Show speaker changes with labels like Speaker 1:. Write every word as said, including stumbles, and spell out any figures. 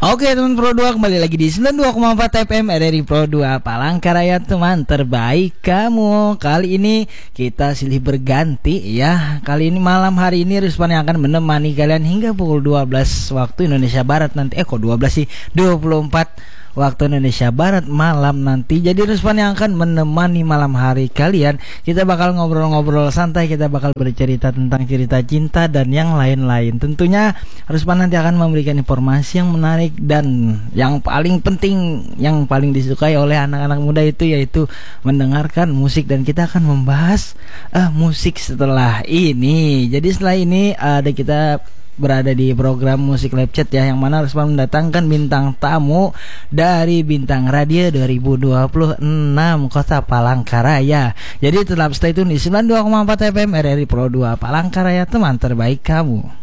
Speaker 1: Oke teman Pro dua, kembali lagi di sembilan puluh dua koma empat F M R R I Pro dua Palangkaraya, teman terbaik kamu. Kali ini kita silih berganti ya. Kali ini malam hari ini Ruspan yang akan menemani kalian hingga pukul dua belas waktu Indonesia Barat nanti. Eh kok dua belas sih, dua puluh empat waktu Indonesia Barat malam nanti. Jadi Ruspan yang akan menemani malam hari kalian. Kita bakal ngobrol-ngobrol santai, kita bakal bercerita tentang cerita cinta dan yang lain-lain. Tentunya Ruspan nanti akan memberikan informasi yang menarik dan yang paling penting, yang paling disukai oleh anak-anak muda itu yaitu mendengarkan musik, dan kita akan membahas uh, musik setelah ini. Jadi setelah ini ada uh, kita berada di program Musik Live Chat ya, yang mana Ruspan mendatangkan bintang tamu dari Bintang Radio dua ribu dua puluh enam Kota Palangkaraya. Jadi tetap stay tune di sembilan puluh dua koma empat F M R R I Pro dua Palangkaraya, teman terbaik kamu.